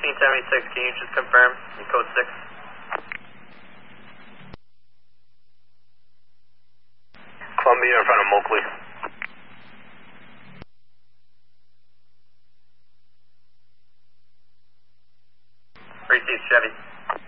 1376, can you just confirm in code 6? Columbia in front of Moakley. Received, Chevy.